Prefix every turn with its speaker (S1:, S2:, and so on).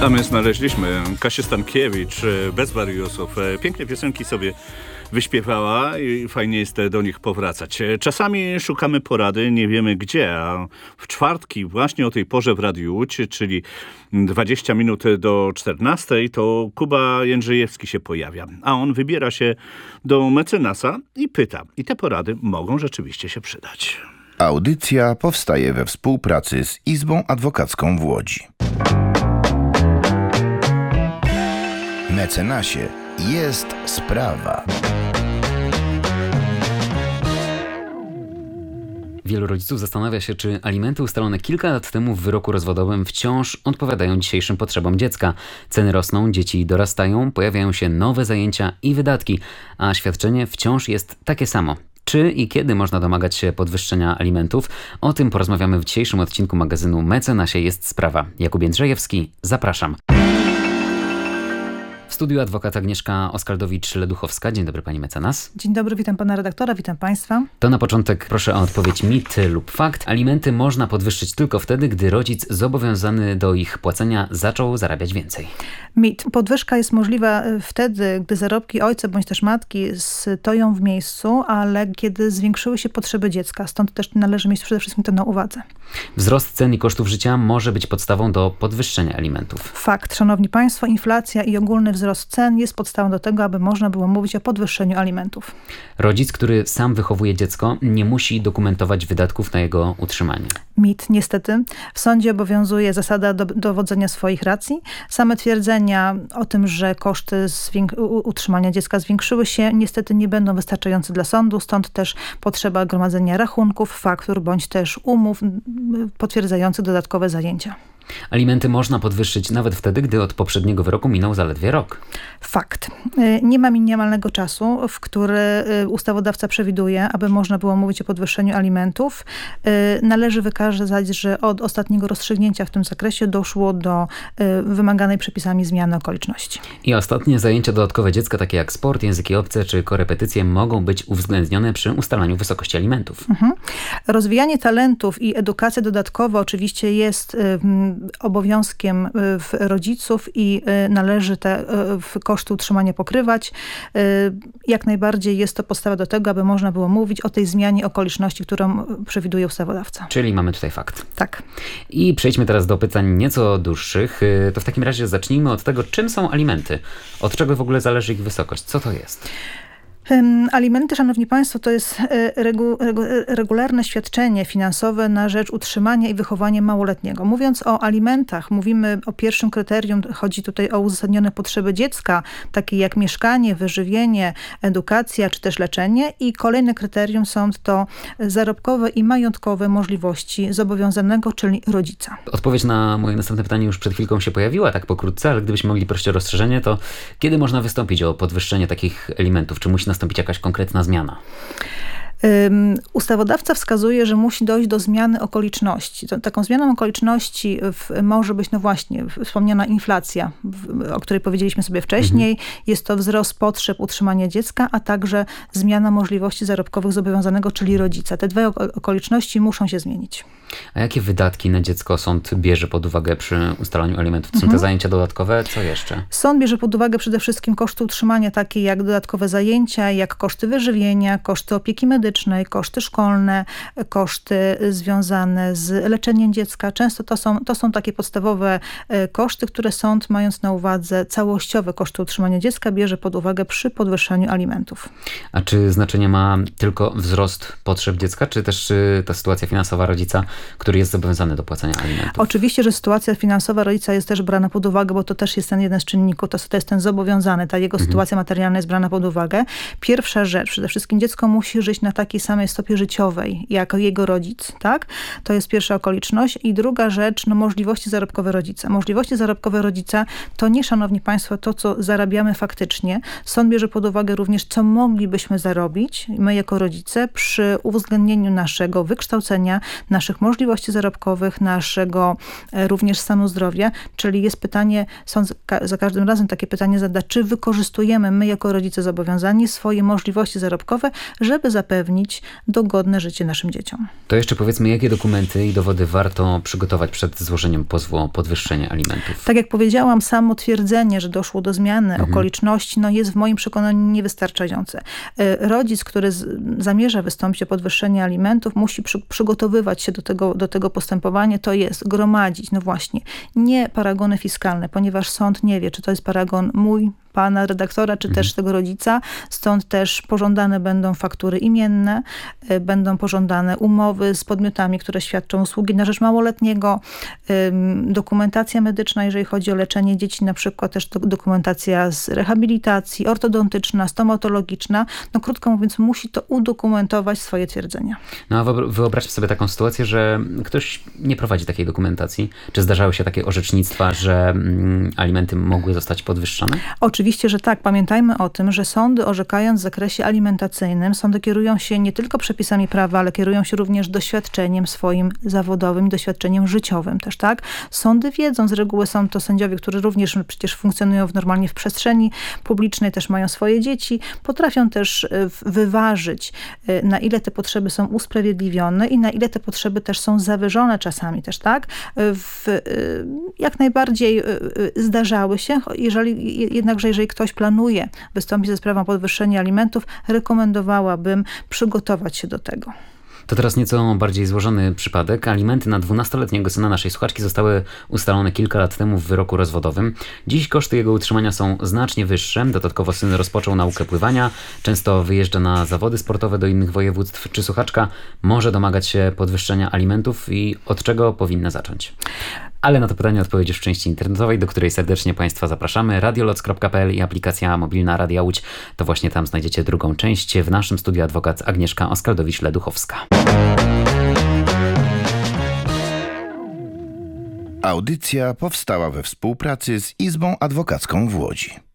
S1: A my znaleźliśmy Kasię Stankiewicz, bez wariusów. Piękne piosenki sobie wyśpiewała i fajnie jest do nich powracać. Czasami szukamy porady, nie wiemy gdzie, a w czwartki właśnie o tej porze w Radiu Łódź, czyli 20 minut do 14, to Kuba Jędrzejewski się pojawia, a on wybiera się do mecenasa i pyta. I te porady mogą rzeczywiście się przydać.
S2: Audycja powstaje we współpracy z Izbą Adwokacką w Łodzi. Mecenasie jest sprawa.
S3: Wielu rodziców zastanawia się, czy alimenty ustalone kilka lat temu w wyroku rozwodowym wciąż odpowiadają dzisiejszym potrzebom dziecka. Ceny rosną, dzieci dorastają, pojawiają się nowe zajęcia i wydatki, a świadczenie wciąż jest takie samo. Czy i kiedy można domagać się podwyższenia alimentów? O tym porozmawiamy w dzisiejszym odcinku magazynu Mecenasie jest sprawa. Jakub Jędrzejewski, zapraszam. W studiu adwokat Agnieszka Oskaldowicz-Leduchowska. Dzień dobry pani mecenas.
S4: Dzień dobry, witam pana redaktora, witam państwa.
S3: To na początek proszę o odpowiedź mit lub fakt. Alimenty można podwyższyć tylko wtedy, gdy rodzic zobowiązany do ich płacenia zaczął zarabiać więcej.
S4: Mit. Podwyżka jest możliwa wtedy, gdy zarobki ojca bądź też matki stoją w miejscu, ale kiedy zwiększyły się potrzeby dziecka. Stąd też należy mieć przede wszystkim to na uwadze.
S3: Wzrost cen i kosztów życia może być podstawą do podwyższenia alimentów.
S4: Fakt. Szanowni państwo, inflacja i ogólny wzrost cen jest podstawą do tego, aby można było mówić o podwyższeniu alimentów.
S3: Rodzic, który sam wychowuje dziecko, nie musi dokumentować wydatków na jego utrzymanie.
S4: Mit. Niestety. W sądzie obowiązuje zasada dowodzenia swoich racji. Same twierdzenia o tym, że koszty utrzymania dziecka zwiększyły się, niestety nie będą wystarczające dla sądu. Stąd też potrzeba gromadzenia rachunków, faktur bądź też umów potwierdzających dodatkowe zajęcia.
S3: Alimenty można podwyższyć nawet wtedy, gdy od poprzedniego wyroku minął zaledwie rok.
S4: Fakt. Nie ma minimalnego czasu, w który ustawodawca przewiduje, aby można było mówić o podwyższeniu alimentów. Należy wykazać, że od ostatniego rozstrzygnięcia w tym zakresie doszło do wymaganej przepisami zmiany okoliczności.
S3: I ostatnie zajęcia dodatkowe dziecka, takie jak sport, języki obce czy korepetycje, mogą być uwzględnione przy ustalaniu wysokości alimentów.
S4: Rozwijanie talentów i edukacja dodatkowa oczywiście jest obowiązkiem rodziców i należy te koszty utrzymania pokrywać. Jak najbardziej jest to podstawa do tego, aby można było mówić o tej zmianie okoliczności, którą przewiduje ustawodawca.
S3: Czyli mamy tutaj fakt.
S4: Tak.
S3: I przejdźmy teraz do pytań nieco dłuższych. To w takim razie zacznijmy od tego, czym są alimenty. Od czego w ogóle zależy ich wysokość? Co to jest?
S4: Alimenty, szanowni państwo, to jest regularne świadczenie finansowe na rzecz utrzymania i wychowania małoletniego. Mówiąc o alimentach, mówimy o pierwszym kryterium, chodzi tutaj o uzasadnione potrzeby dziecka, takie jak mieszkanie, wyżywienie, edukacja czy też leczenie, i kolejne kryterium są to zarobkowe i majątkowe możliwości zobowiązanego, czyli rodzica.
S3: Odpowiedź na moje następne pytanie już przed chwilką się pojawiła, tak pokrótce, ale gdybyśmy mogli prosić o rozszerzenie, to kiedy można wystąpić o podwyższenie takich alimentów? Czy musi nastąpić jakaś konkretna zmiana?
S4: Ustawodawca wskazuje, że musi dojść do zmiany okoliczności. Taką zmianą okoliczności może być, no właśnie, wspomniana inflacja, o której powiedzieliśmy sobie wcześniej. Jest to wzrost potrzeb utrzymania dziecka, a także zmiana możliwości zarobkowych zobowiązanego, czyli rodzica. Te dwie okoliczności muszą się zmienić.
S3: A jakie wydatki na dziecko sąd bierze pod uwagę przy ustalaniu alimentów? To są te zajęcia dodatkowe? Co jeszcze?
S4: Sąd bierze pod uwagę przede wszystkim koszty utrzymania, takie jak dodatkowe zajęcia, jak koszty wyżywienia, koszty opieki medycznej, koszty szkolne, koszty związane z leczeniem dziecka. Często to są takie podstawowe koszty, które sąd, mając na uwadze całościowe koszty utrzymania dziecka, bierze pod uwagę przy podwyższaniu alimentów.
S3: A czy znaczenie ma tylko wzrost potrzeb dziecka, czy też ta sytuacja finansowa rodzica, który jest zobowiązany do płacenia alimentów?
S4: Oczywiście, że sytuacja finansowa rodzica jest też brana pod uwagę, bo to też jest ten jeden z czynników, to jest ten zobowiązany, ta jego sytuacja materialna jest brana pod uwagę. Pierwsza rzecz, przede wszystkim dziecko musi żyć na takiej samej stopie życiowej, jak jego rodzic, tak? To jest pierwsza okoliczność. I druga rzecz, możliwości zarobkowe rodzica. Możliwości zarobkowe rodzica to nie, szanowni państwo, to, co zarabiamy faktycznie. Sąd bierze pod uwagę również, co moglibyśmy zarobić, my jako rodzice, przy uwzględnieniu naszego wykształcenia, naszych możliwości zarobkowych, naszego również stanu zdrowia. Czyli jest pytanie, sąd za każdym razem takie pytanie zada, czy wykorzystujemy my jako rodzice zobowiązani swoje możliwości zarobkowe, żeby zapewnić zapewnić dogodne życie naszym dzieciom.
S3: To jeszcze powiedzmy, jakie dokumenty i dowody warto przygotować przed złożeniem pozwu o podwyższenie alimentów?
S4: Tak jak powiedziałam, samo twierdzenie, że doszło do zmiany okoliczności, jest w moim przekonaniu niewystarczające. Rodzic, który zamierza wystąpić o podwyższenie alimentów, musi przygotowywać się do tego postępowania, to jest gromadzić, nie paragony fiskalne, ponieważ sąd nie wie, czy to jest paragon mój, pana redaktora, czy też tego rodzica. Stąd też pożądane będą faktury imienne, będą pożądane umowy z podmiotami, które świadczą usługi na rzecz małoletniego, dokumentacja medyczna, jeżeli chodzi o leczenie dzieci, na przykład też dokumentacja z rehabilitacji, ortodontyczna, stomatologiczna. Krótko mówiąc, musi to udokumentować swoje twierdzenia.
S3: A wyobraźmy sobie taką sytuację, że ktoś nie prowadzi takiej dokumentacji. Czy zdarzały się takie orzecznictwa, że alimenty mogły zostać podwyższone?
S4: Oczywiście, że tak. Pamiętajmy o tym, że sądy, orzekając w zakresie alimentacyjnym, sądy kierują się nie tylko przepisami prawa, ale kierują się również doświadczeniem swoim zawodowym, doświadczeniem życiowym też, tak? Sądy wiedzą, z reguły są to sędziowie, którzy również przecież funkcjonują normalnie w przestrzeni publicznej, też mają swoje dzieci, potrafią też wyważyć, na ile te potrzeby są usprawiedliwione i na ile te potrzeby też są zawyżone czasami też, tak? Jak najbardziej zdarzały się, jednakże jeżeli ktoś planuje wystąpić ze sprawą podwyższenia alimentów, rekomendowałabym przygotować się do tego.
S3: To teraz nieco bardziej złożony przypadek. Alimenty na 12-letniego syna naszej słuchaczki zostały ustalone kilka lat temu w wyroku rozwodowym. Dziś koszty jego utrzymania są znacznie wyższe. Dodatkowo syn rozpoczął naukę pływania, często wyjeżdża na zawody sportowe do innych województw. Czy słuchaczka może domagać się podwyższenia alimentów i od czego powinna zacząć? Ale na to pytanie odpowiedzisz w części internetowej, do której serdecznie Państwa zapraszamy. radioloc.pl i aplikacja mobilna Radia Łódź. To właśnie tam znajdziecie drugą część. W naszym studiu adwokat Agnieszka Oskaldowicz-Leduchowska.
S2: Audycja powstała we współpracy z Izbą Adwokacką w Łodzi.